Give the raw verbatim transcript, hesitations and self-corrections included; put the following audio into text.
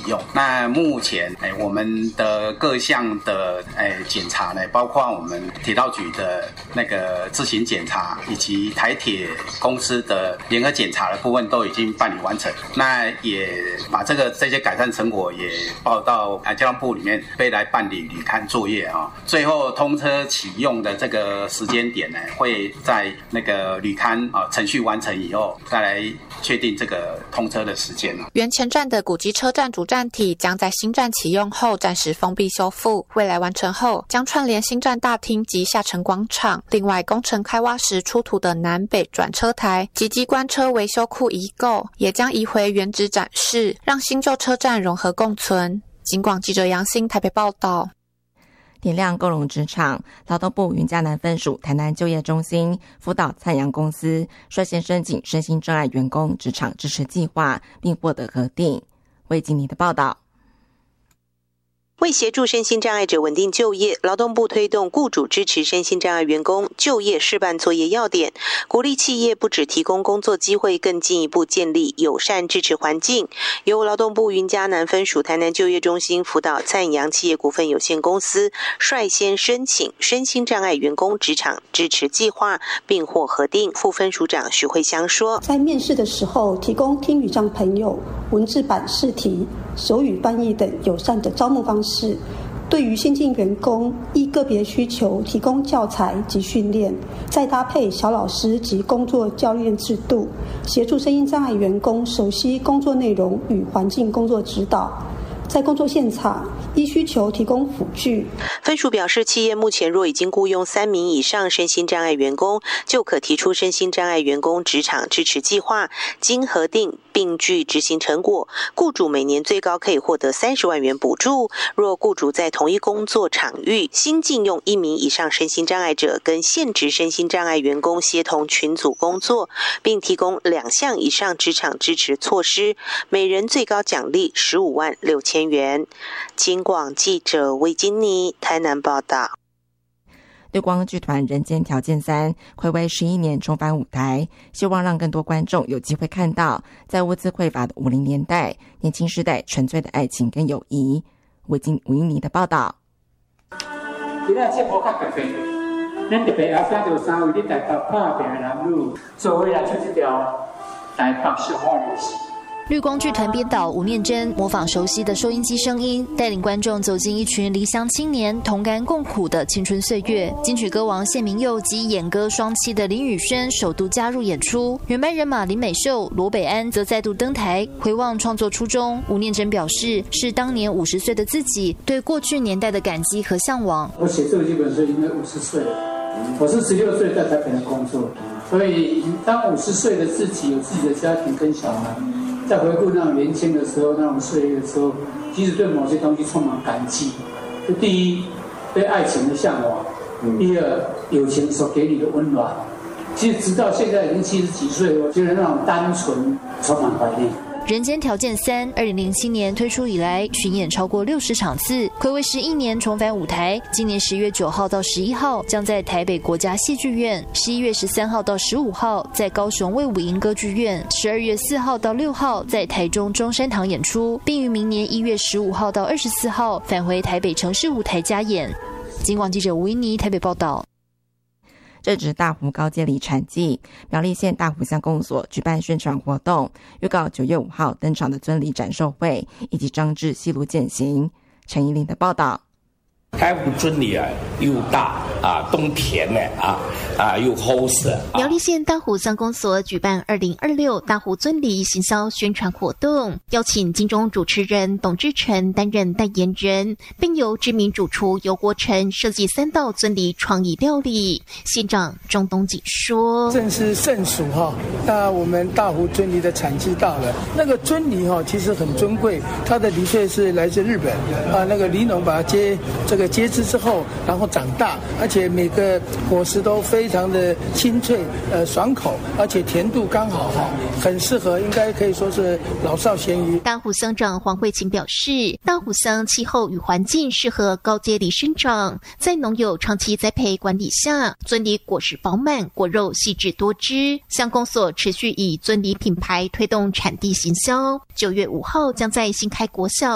用。那目前哎，我们的各项的哎检查呢，包括我们铁道局的那个自行检查，以及台铁公司的联合检查的部分都已经办理完成。那也把这个这些改善成果也报到啊交通部里面，被来办理履勘作业啊。最后通车启用的这个时间点呢，会在那个履勘啊程序完成以后，再来确定这个通车的时间。 原前站的古迹车站主站体将在新站启用后暂时封闭修复，未来完成后将串联新站大厅及下城广场。另外，工程开挖时出土的南北转车台及机关车维修库遗构，也将移回原址展示，让新旧车站融合共存。警广记者杨欣台北报道。 点亮共融职场，劳动部云嘉南分署台南就业中心辅导灿阳公司率先申请身心障碍员工职场支持计划，并获得核定。魏经理的报道。 为协助身心障碍者稳定就业，劳动部推动雇主支持身心障碍员工就业示范作业要点，鼓励企业不只提供工作机会，更进一步建立友善支持环境。由劳动部云嘉南分署台南就业中心辅导灿阳企业股份有限公司率先申请身心障碍员工职场支持计划，并获核定。副分署长许慧香说， 在面试的时候提供听语障朋友文字版试题、手语翻译等友善的招募方式，对于新进员工依个别需求提供教材及训练，再搭配小老师及工作教练制度，协助身心障碍员工熟悉工作内容与环境工作指导，在工作现场依需求提供辅具。 分署表示，企业目前若已经雇佣三名以上身心障碍员工，就可提出身心障碍员工职场支持计划，经核定并具执行成果，雇主每年最高可以获得三十万元补助。若雇主在同一工作场域新进用一名以上身心障碍者跟现职身心障碍员工协同群组工作，并提供两项以上职场支持措施，每人最高奖励十五万六千元。警广记者魏金妮台南报道。 绿光剧团人间条件三睽违十一年重返舞台，希望让更多观众有机会看到在物资匮乏的五零年代年轻世代纯粹的爱情跟友谊。魏金吴英妮的报道。 今天节目较特别，咱特别要请到三位你台北打拼的男女，做伙来唱这条台北小花旅行。 绿光剧团编导吴念真模仿熟悉的收音机声音，带领观众走进一群离乡青年同甘共苦的青春岁月。金曲歌王谢明佑及演歌双栖的林宇轩首度加入演出，原班人马林美秀、罗北安则再度登台。回望创作初衷，吴念真表示，是当年五十岁的自己对过去年代的感激和向往。 我写这几本书应该五十岁了，我是十六岁在台北的工作，所以当五十岁的自己有自己的家庭跟小孩，在回顾那种年轻的时候，那种岁月的时候，其实对某些东西充满感激。就第一，对爱情的向往；第二，友情所给你的温暖。其实直到现在已经七十几岁，我觉得那种单纯充满怀念。 人间条件三，二零零七年推出以来，巡演超过六十场次，睽违十一年重返舞台。今年十月九号到十一号，将在台北国家戏剧院；十一月十三号到十五号，在高雄卫武营歌剧院；十二月四号到六号，在台中中山堂演出，并于明年一月十五号到二十四号返回台北城市舞台加演。警广记者吴依妮台北报道。 正值大湖高阶离产季，苗栗县大湖乡公所举办宣传活动，预告九月五号登场的尊礼展售会以及张志西路践行。陈怡玲的报道。 台湖尊礼啊，又大啊，冬天呢啊啊又厚实。 苗栗县大湖乡公所举办二零二六大湖尊礼行销宣传活动，邀请金钟主持人董志成担任代言人，并由知名主厨游国成设计三道尊礼创意料理。县长钟东锦说：“ 正是盛暑哈，那我们大湖尊礼的产季到了。那个尊礼哈，其实很尊贵，它的的确是来自日本啊，那个梨农把它接这个。”结枝之后，然后长大，而且每个果实都非常的清脆，呃，爽口，而且甜度刚好哈，很适合，应该可以说是老少咸宜。 大湖乡长黄慧琴表示，大湖乡气候与环境适合高阶梨生长，在农友长期栽培管理下，尊梨果实饱满，果肉细致多汁。乡公所持续以尊梨品牌推动产地行销，九月五号将在新开国小